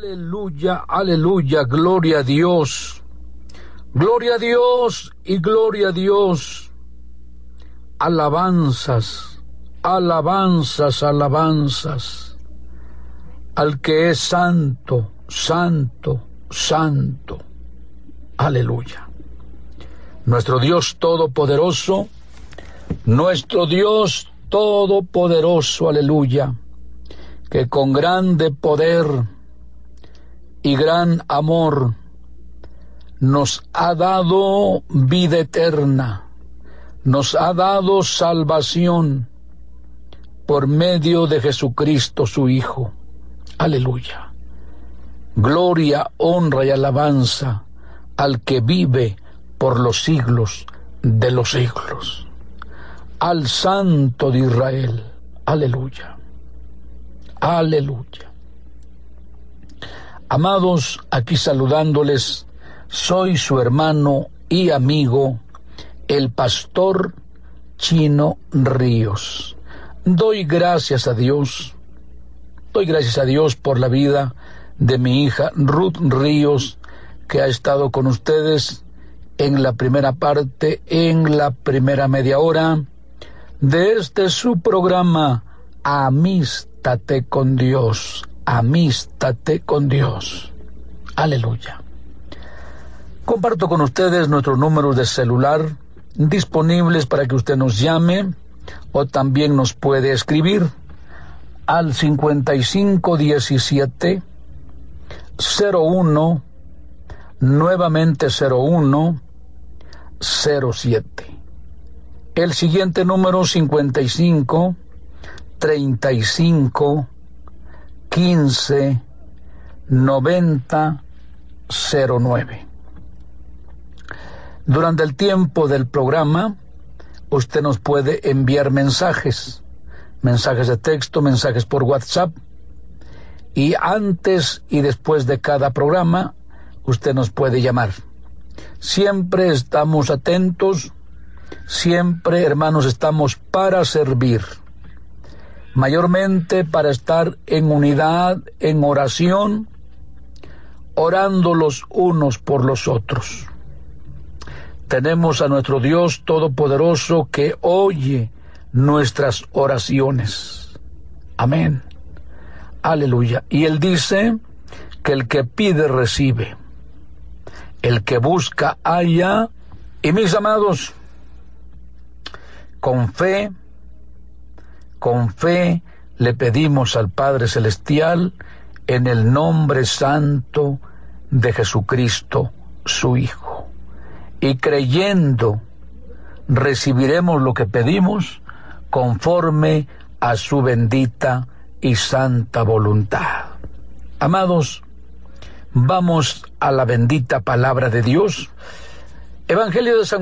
Aleluya, aleluya, gloria a Dios y gloria a Dios. Alabanzas, alabanzas, alabanzas al que es santo, santo, santo. Aleluya. Nuestro Dios todopoderoso, aleluya, que con grande poder y gran amor nos ha dado vida eterna, nos ha dado salvación por medio de Jesucristo su Hijo. Aleluya. Gloria, honra y alabanza al que vive por los siglos de los siglos, al Santo de Israel. Aleluya. Aleluya. Amados, aquí saludándoles, soy su hermano y amigo, el pastor Chino Ríos. Doy gracias a Dios por la vida de mi hija Ruth Ríos, que ha estado con ustedes en la primera parte, en la primera media hora de este su programa, Amístate con Dios. Amístate con Dios. Aleluya. Comparto con ustedes nuestros números de celular disponibles para que usted nos llame o también nos puede escribir al 5517 01 nuevamente 01 07. El siguiente número 55 35 15 90 09. Durante el tiempo del programa, usted nos puede enviar mensajes de texto, mensajes por WhatsApp, y antes y después de cada programa, usted nos puede llamar. Siempre estamos atentos, siempre, hermanos, estamos para servir. Mayormente para estar en unidad, en oración, orando los unos por los otros. Tenemos a nuestro Dios Todopoderoso que oye nuestras oraciones. Amén. Aleluya. Y Él dice que el que pide recibe, el que busca halla. Y mis amados, con fe le pedimos al Padre Celestial en el nombre santo de Jesucristo, su Hijo. Y creyendo, recibiremos lo que pedimos conforme a su bendita y santa voluntad. Amados, vamos a la bendita palabra de Dios. Evangelio de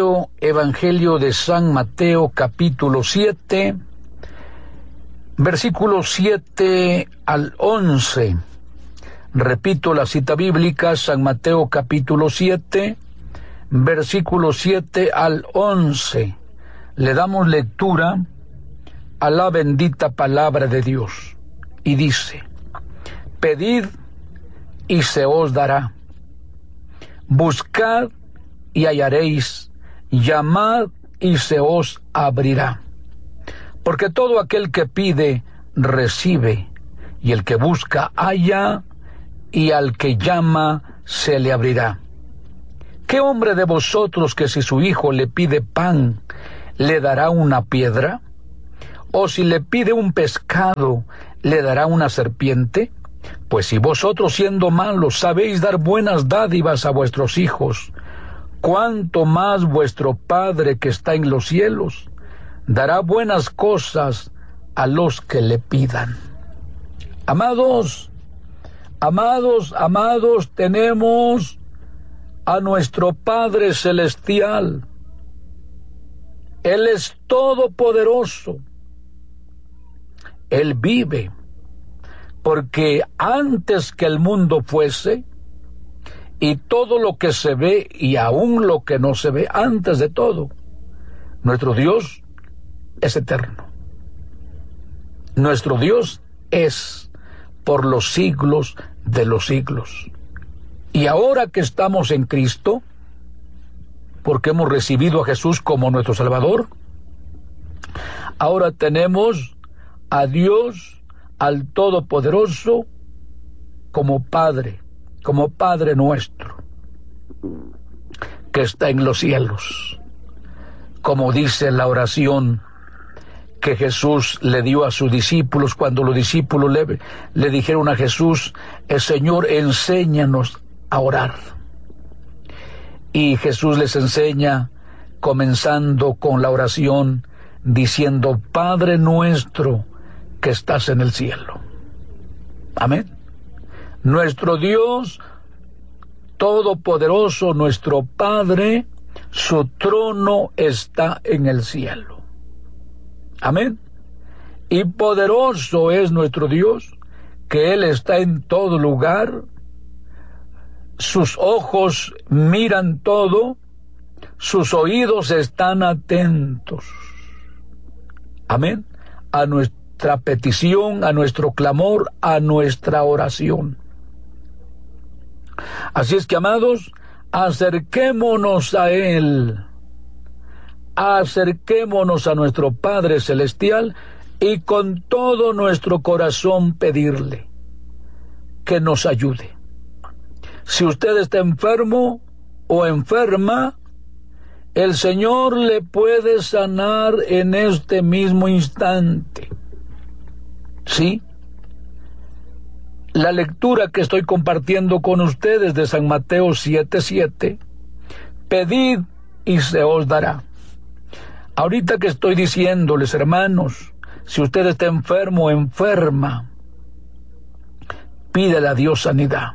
San Mateo, capítulo 7, versículos 7 al 11. Repito la cita bíblica, San Mateo capítulo 7, versículos 7 al 11. Le damos lectura a la bendita palabra de Dios. Y dice: pedid y se os dará. Buscad y hallaréis. Llamad y se os abrirá. Porque todo aquel que pide, recibe, y el que busca, halla, y al que llama, se le abrirá. ¿Qué hombre de vosotros que si su hijo le pide pan, le dará una piedra? ¿O si le pide un pescado, le dará una serpiente? Pues si vosotros, siendo malos, sabéis dar buenas dádivas a vuestros hijos, ¿cuánto más vuestro Padre que está en los cielos dará buenas cosas a los que le pidan? Amados, tenemos a nuestro Padre Celestial. Él es todopoderoso. Él vive, porque antes que el mundo fuese, y todo lo que se ve y aún lo que no se ve, antes de todo, nuestro Dios es eterno. Nuestro Dios es por los siglos de los siglos. Y ahora que estamos en Cristo, porque hemos recibido a Jesús como nuestro Salvador, ahora tenemos a Dios, al Todopoderoso, como Padre nuestro, que está en los cielos. Como dice la oración que Jesús le dio a sus discípulos, cuando los discípulos le dijeron a Jesús, el Señor, enséñanos a orar. Y Jesús les enseña, comenzando con la oración, diciendo, Padre nuestro que estás en el cielo. Amén. Nuestro Dios Todopoderoso, nuestro Padre, su trono está en el cielo. Amén. Y poderoso es nuestro Dios, que Él está en todo lugar, sus ojos miran todo, sus oídos están atentos. Amén. A nuestra petición, a nuestro clamor, a nuestra oración. Así es que, amados, acerquémonos a Él, acerquémonos a nuestro Padre Celestial y con todo nuestro corazón pedirle que nos ayude. Si usted está enfermo o enferma, el Señor le puede sanar en este mismo instante. ¿Sí? La lectura que estoy compartiendo con ustedes de San Mateo 7:7, pedid y se os dará. Ahorita que estoy diciéndoles, hermanos, si usted está enfermo o enferma, pídele a Dios sanidad.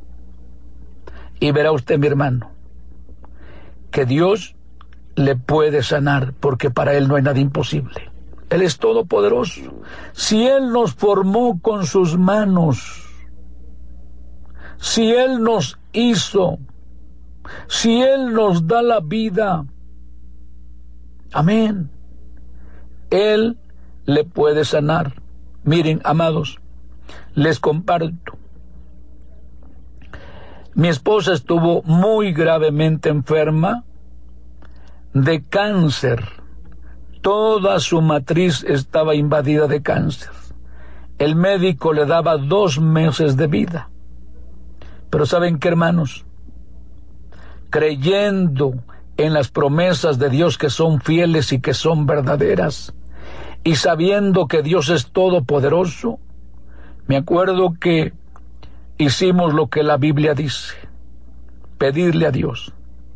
Y verá usted, mi hermano, que Dios le puede sanar, porque para Él no hay nada imposible. Él es todopoderoso. Si Él nos formó con sus manos, si Él nos hizo, si Él nos da la vida, amén, Él le puede sanar. Miren, amados, les comparto. Mi esposa estuvo muy gravemente enferma de cáncer. Toda su matriz estaba invadida de cáncer. El médico le daba 2 meses de vida. Pero ¿saben qué, hermanos? Creyendo en las promesas de Dios que son fieles y que son verdaderas, y sabiendo que Dios es todopoderoso, me acuerdo que hicimos lo que la Biblia dice: pedirle a Dios,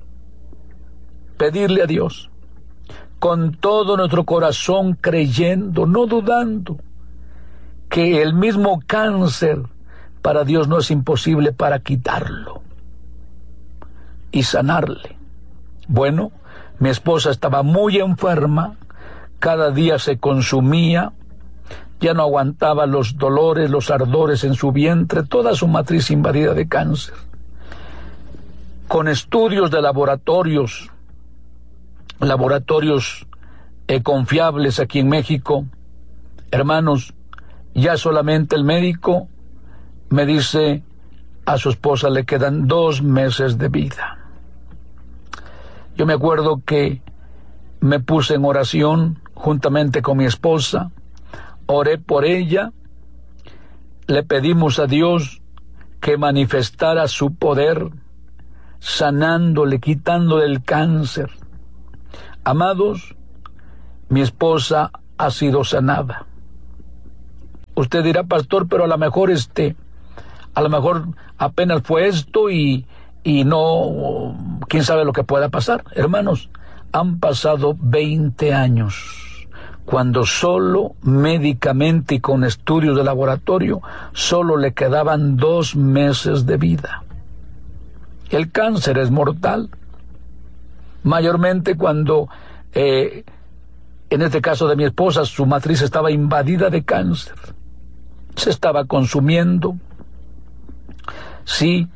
con todo nuestro corazón, creyendo, no dudando, que el mismo cáncer para Dios no es imposible para quitarlo y sanarle. Bueno, mi esposa estaba muy enferma, cada día se consumía, ya no aguantaba los dolores, los ardores en su vientre, toda su matriz invadida de cáncer. Con estudios de laboratorios confiables aquí en México, hermanos, ya solamente el médico me dice, a su esposa le quedan 2 meses de vida. Yo me acuerdo que me puse en oración juntamente con mi esposa, oré por ella, le pedimos a Dios que manifestara su poder, sanándole, quitándole el cáncer. Amados, mi esposa ha sido sanada. Usted dirá, pastor, pero a lo mejor apenas fue esto y no, quién sabe lo que pueda pasar. Hermanos, han pasado 20 años, cuando solo médicamente y con estudios de laboratorio, solo le quedaban 2 meses de vida. El cáncer es mortal, mayormente cuando, en este caso de mi esposa, su matriz estaba invadida de cáncer, se estaba consumiendo, sí,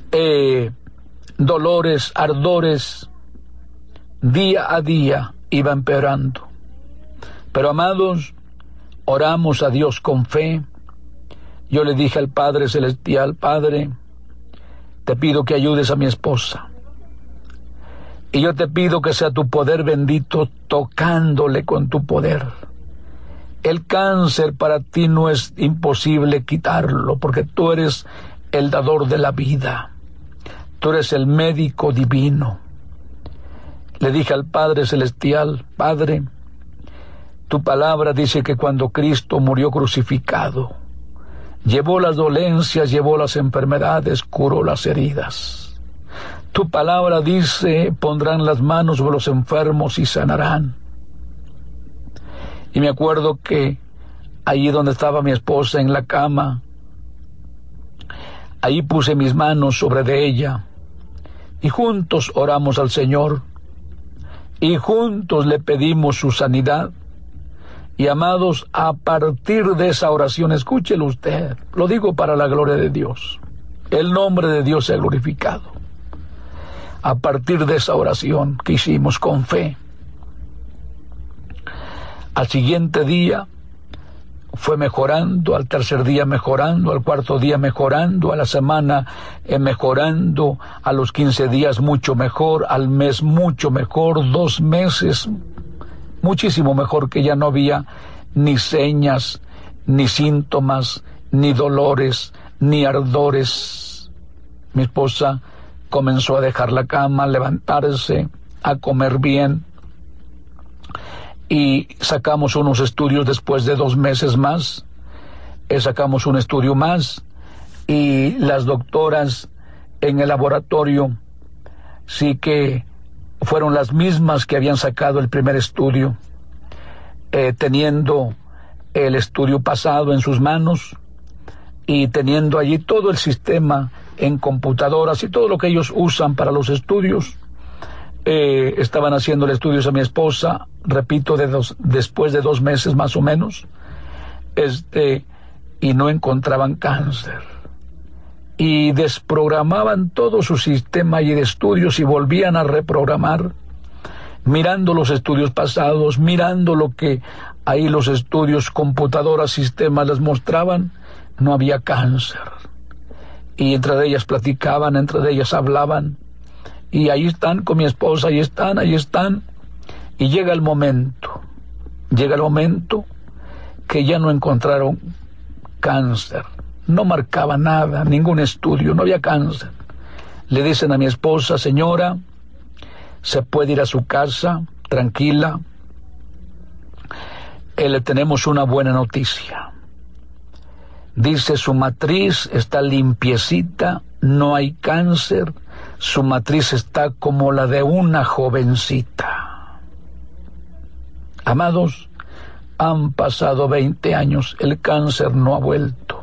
dolores, ardores, día a día iba empeorando. Pero, amados, oramos a Dios con fe, yo le dije al Padre Celestial: Padre, te pido que ayudes a mi esposa. Y yo te pido que sea tu poder bendito tocándole con tu poder. El cáncer para ti no es imposible quitarlo, porque tú eres el dador de la vida. Tú eres el médico divino. Le dije al Padre Celestial: Padre, tu palabra dice que cuando Cristo murió crucificado, llevó las dolencias, llevó las enfermedades, curó las heridas. Tu palabra dice: pondrán las manos sobre los enfermos y sanarán. Y me acuerdo que allí donde estaba mi esposa en la cama, ahí puse mis manos sobre de ella, y juntos oramos al Señor, y juntos le pedimos su sanidad. Y amados, a partir de esa oración, escúchelo usted, lo digo para la gloria de Dios, el nombre de Dios sea glorificado. A partir de esa oración que hicimos con fe, al siguiente día fue mejorando, al tercer día mejorando, al cuarto día mejorando, a la semana mejorando, a los 15 días mucho mejor, al mes mucho mejor, 2 meses muchísimo mejor, que ya no había ni señas, ni síntomas, ni dolores, ni ardores. Mi esposa comenzó a dejar la cama, a levantarse, a comer bien, y sacamos unos estudios después de 2 meses más. Sacamos un estudio más, y las doctoras en el laboratorio sí que fueron las mismas que habían sacado el primer estudio, teniendo el estudio pasado en sus manos y teniendo allí todo el sistema en computadoras y todo lo que ellos usan para los estudios. Estaban haciendo estudios a mi esposa, repito, después de 2 meses más o menos, y no encontraban cáncer. Y desprogramaban todo su sistema y de estudios y volvían a reprogramar, mirando los estudios pasados, mirando lo que ahí los estudios, computadoras, sistemas les mostraban. No había cáncer. Y entre ellas platicaban, entre ellas hablaban, y ahí están con mi esposa, ahí están, y llega el momento que ya no encontraron cáncer. No marcaba nada, ningún estudio, no había cáncer. Le dicen a mi esposa: señora, se puede ir a su casa, tranquila. Le tenemos una buena noticia. Dice: su matriz está limpiecita, no hay cáncer, su matriz está como la de una jovencita. Amados, han pasado 20 años, el cáncer no ha vuelto.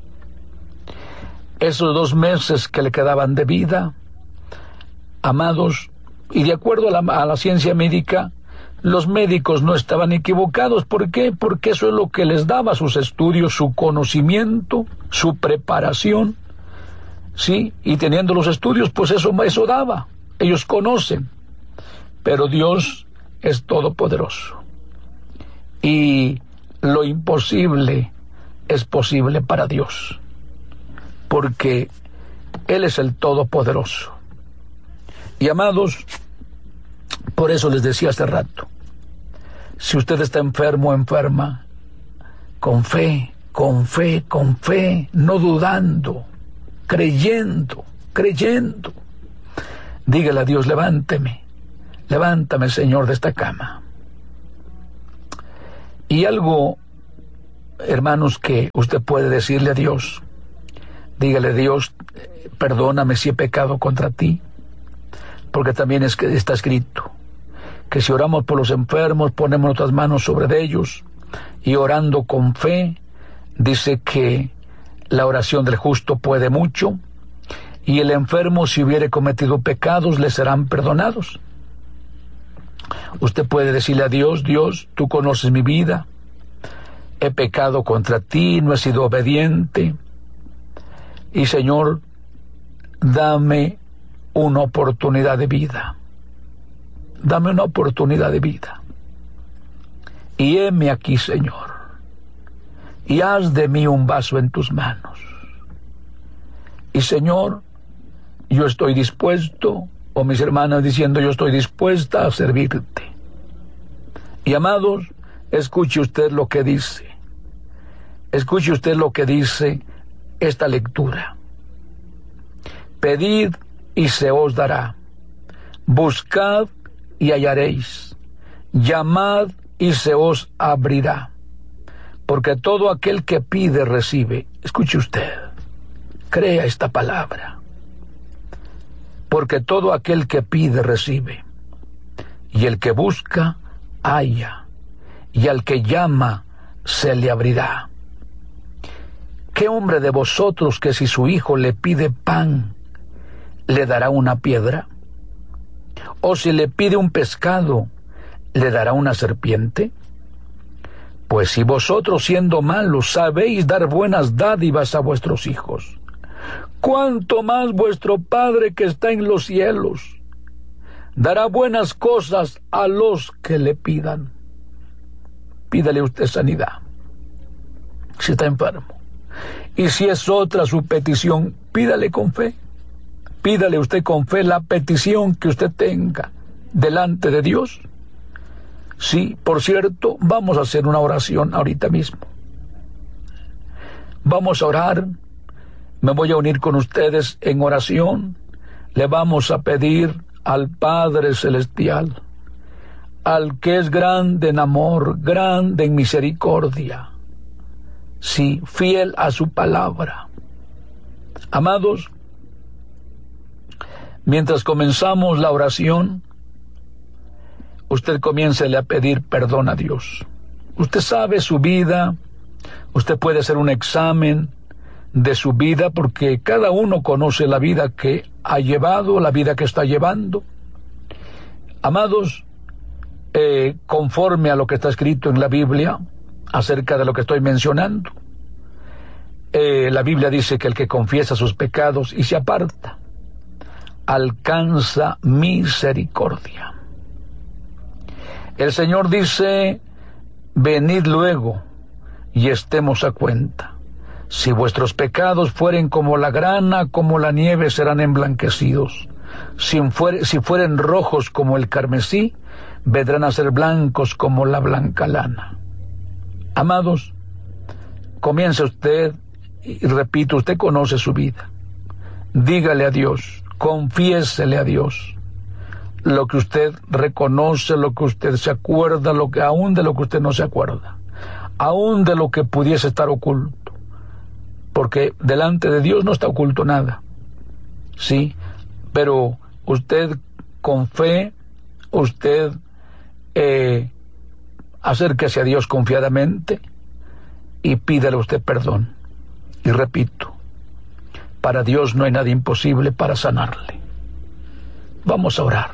Esos 2 meses que le quedaban de vida, amados, y de acuerdo a la ciencia médica, los médicos no estaban equivocados. ¿Por qué? Porque eso es lo que les daba sus estudios, su conocimiento, su preparación, ¿sí? Y teniendo los estudios, pues eso daba. Ellos conocen. Pero Dios es todopoderoso. Y lo imposible es posible para Dios, porque Él es el Todopoderoso. Y amados, por eso les decía hace rato, si usted está enfermo o enferma, con fe, no dudando, creyendo, dígale a Dios: levántame, Señor, de esta cama. Y algo, hermanos, que usted puede decirle a Dios: dígale: Dios, perdóname si he pecado contra ti, porque también está escrito que si oramos por los enfermos, ponemos nuestras manos sobre ellos, y orando con fe, dice que la oración del justo puede mucho, y el enfermo, si hubiere cometido pecados, le serán perdonados. Usted puede decirle a Dios: Dios, tú conoces mi vida, he pecado contra ti, no he sido obediente, y Señor, dame una oportunidad de vida. Dame una oportunidad de vida. Y heme aquí, Señor. y haz de mí un vaso en tus manos. Y Señor, yo estoy dispuesto, o mis hermanas diciendo, yo estoy dispuesta a servirte. Y amados, escuche usted lo que dice. Escuche usted lo que dice esta lectura. Pedid y se os dará. Buscad y hallaréis. Llamad y se os abrirá. Porque todo aquel que pide recibe. Escuche usted. Crea esta palabra. Porque todo aquel que pide recibe. Y el que busca halla. Y al que llama se le abrirá. ¿Qué hombre de vosotros que si su hijo le pide pan, le dará una piedra? ¿O si le pide un pescado, le dará una serpiente? Pues si vosotros siendo malos sabéis dar buenas dádivas a vuestros hijos, ¿cuánto más vuestro Padre que está en los cielos dará buenas cosas a los que le pidan? Pídale usted sanidad, si está enfermo. Y si es otra su petición, pídale con fe. Pídale usted con fe la petición que usted tenga delante de Dios. Sí, por cierto, vamos a hacer una oración ahorita mismo. Vamos a orar. Me voy a unir con ustedes en oración. Le vamos a pedir al Padre Celestial, al que es grande en amor, grande en misericordia, sí, fiel a su palabra. Amados, mientras comenzamos la oración, usted comiéncele a pedir perdón a Dios. Usted sabe su vida, usted puede hacer un examen de su vida, porque cada uno conoce la vida que ha llevado, la vida que está llevando. Amados, conforme a lo que está escrito en la Biblia, acerca de lo que estoy mencionando, la Biblia dice que el que confiesa sus pecados y se aparta, alcanza misericordia. El Señor dice, venid luego y estemos a cuenta. Si vuestros pecados fueren como la grana, como la nieve serán emblanquecidos. Si fueren rojos como el carmesí, vendrán a ser blancos como la blanca lana. Amados, comience usted, y repito, usted conoce su vida. Dígale a Dios, confiésele a Dios lo que usted reconoce, lo que usted se acuerda, aún de lo que usted no se acuerda, aún de lo que pudiese estar oculto, porque delante de Dios no está oculto nada, sí, pero usted con fe, usted acérquese a Dios confiadamente y pídale usted perdón. Y repito, para Dios no hay nada imposible para sanarle. Vamos a orar.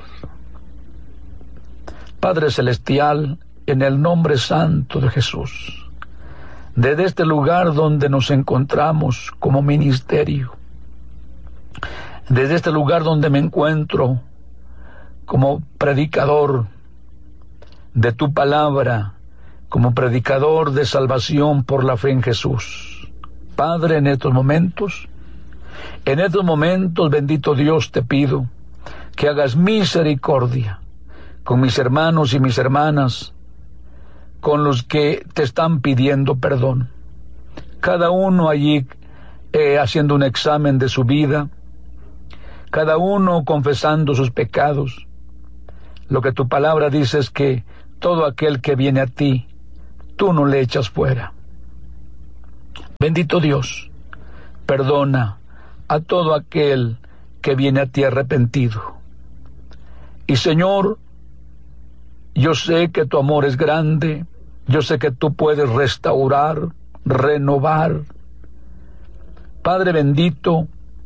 Padre Celestial, en el nombre santo de Jesús, desde este lugar donde nos encontramos como ministerio, desde este lugar donde me encuentro como predicador de tu palabra, como predicador de salvación por la fe en Jesús. Padre, en estos momentos, bendito Dios, te pido que hagas misericordia con mis hermanos y mis hermanas, con los que te están pidiendo perdón. Cada uno allí haciendo un examen de su vida, cada uno confesando sus pecados. Lo que tu palabra dice es que todo aquel que viene a ti, tú no le echas fuera. Bendito Dios, perdona a todo aquel que viene a ti arrepentido. Y Señor, yo sé que tu amor es grande, yo sé que tú puedes restaurar, renovar. Padre bendito,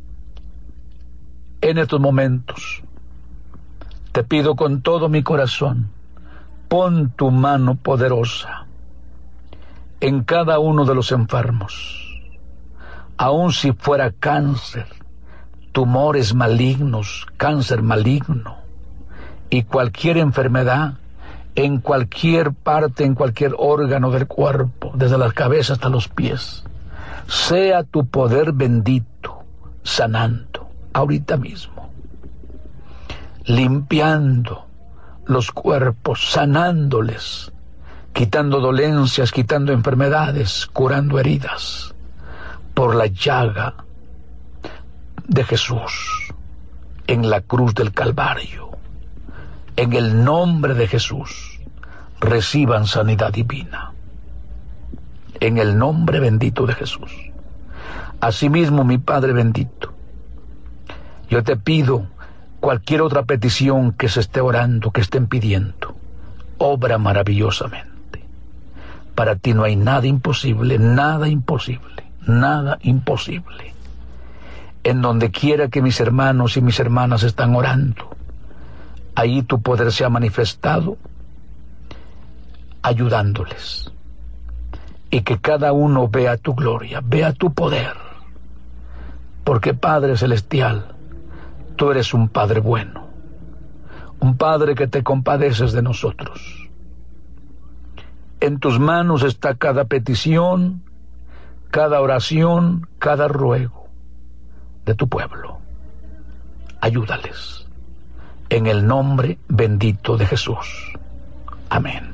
en estos momentos, te pido con todo mi corazón, pon tu mano poderosa en cada uno de los enfermos, aun si fuera cáncer, tumores malignos, cáncer maligno y cualquier enfermedad en cualquier parte, en cualquier órgano del cuerpo, desde la cabeza hasta los pies. Sea tu poder bendito sanando ahorita mismo, limpiando los cuerpos, sanándoles, quitando dolencias, quitando enfermedades, curando heridas, por la llaga de Jesús en la cruz del Calvario. En el nombre de Jesús, reciban sanidad divina. En el nombre bendito de Jesús. Asimismo, mi Padre bendito, yo te pido cualquier otra petición que se esté orando, que estén pidiendo, obra maravillosamente. Para ti no hay nada imposible, nada imposible, nada imposible. En donde quiera que mis hermanos y mis hermanas están orando, ahí tu poder se ha manifestado, ayudándoles. Y que cada uno vea tu gloria, vea tu poder. Porque Padre Celestial, tú eres un Padre bueno, un Padre que te compadeces de nosotros. En tus manos está cada petición, cada oración, cada ruego de tu pueblo. Ayúdales. En el nombre bendito de Jesús. Amén.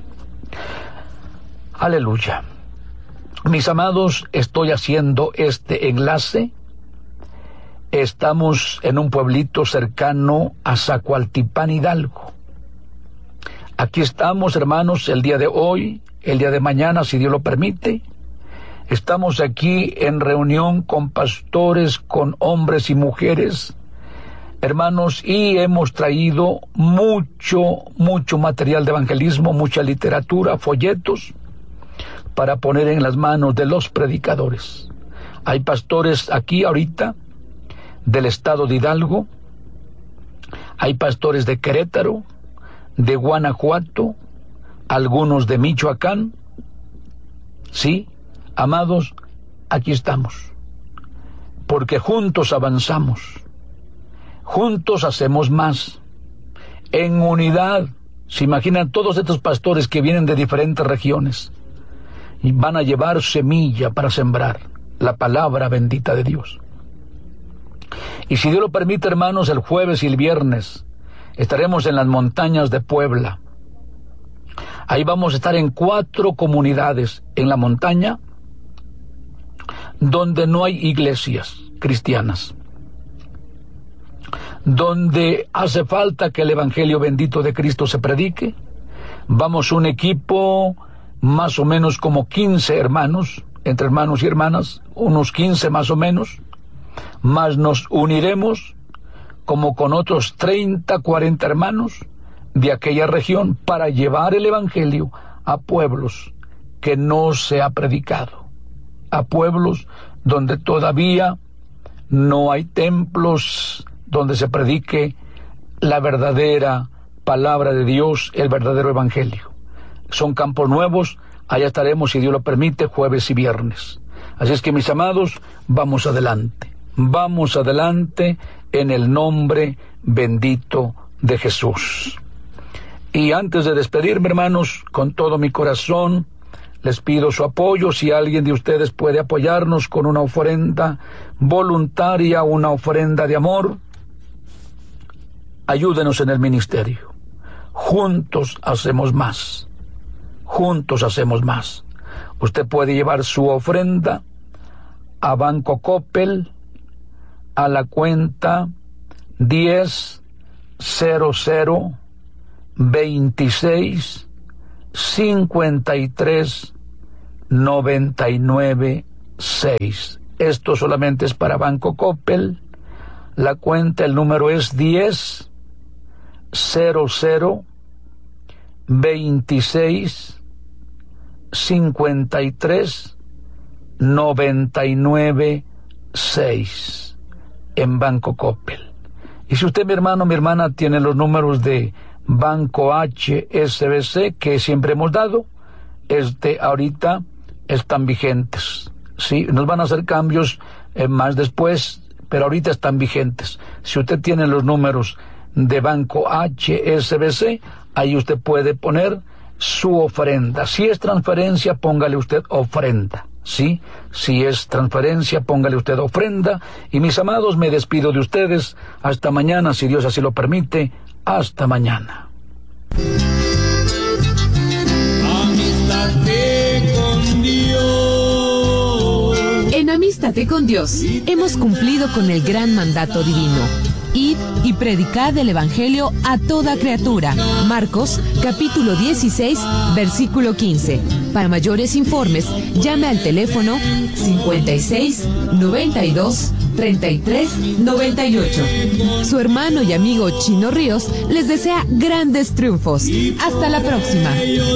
Aleluya. Mis amados, estoy haciendo este enlace. Estamos en un pueblito cercano a Zacualtipán, Hidalgo. Aquí estamos, hermanos, el día de hoy, el día de mañana, si Dios lo permite. Estamos aquí en reunión con pastores, con hombres y mujeres, hermanos, y hemos traído mucho material de evangelismo, mucha literatura, folletos, para poner en las manos de los predicadores. Hay pastores aquí ahorita del estado de Hidalgo, hay pastores de Querétaro, de Guanajuato, algunos de Michoacán. Sí, amados, aquí estamos, porque juntos avanzamos, juntos hacemos más, en unidad. Se imaginan todos estos pastores que vienen de diferentes regiones y van a llevar semilla para sembrar la palabra bendita de Dios. Y si Dios lo permite, hermanos, el jueves y el viernes estaremos en las montañas de Puebla. Ahí vamos a estar en 4 comunidades en la montaña donde no hay iglesias cristianas, donde hace falta que el evangelio bendito de Cristo se predique. Vamos un equipo más o menos como 15 hermanos, entre hermanos y hermanas, unos 15 más o menos, más nos uniremos como con otros 30, 40 hermanos de aquella región para llevar el evangelio a pueblos que no se ha predicado, a pueblos donde todavía no hay templos donde se predique la verdadera palabra de Dios, el verdadero evangelio. Son campos nuevos, allá estaremos, si Dios lo permite, jueves y viernes. Así es que, mis amados, vamos adelante en el nombre bendito de Jesús. Y antes de despedirme, hermanos, con todo mi corazón, les pido su apoyo. Si alguien de ustedes puede apoyarnos con una ofrenda voluntaria, una ofrenda de amor, ayúdenos en el ministerio. Juntos hacemos más. Juntos hacemos más. Usted puede llevar su ofrenda a Banco Coppel, a la cuenta 10-00-26-53-99-6. Esto solamente es para Banco Coppel. La cuenta, el número es 10-00-26-53-99-6 en Banco Coppel. Y si usted, mi hermano, mi hermana, tiene los números de Banco HSBC que siempre hemos dado, ahorita están vigentes. Sí, nos van a hacer cambios más después, pero ahorita están vigentes. Si usted tiene los números de Banco HSBC, ahí usted puede poner su ofrenda. Si es transferencia, póngale usted ofrenda. ¿Sí? Si es transferencia, póngale usted ofrenda. Y mis amados, me despido de ustedes. Hasta mañana, si Dios así lo permite. Hasta mañana. Amístate con Dios. En Amístate con Dios hemos cumplido con el gran mandato divino. Id y predicad el Evangelio a toda criatura. Marcos, capítulo 16, versículo 15. Para mayores informes, llame al teléfono 56 92 33 98. Su hermano y amigo Chino Ríos les desea grandes triunfos. Hasta la próxima.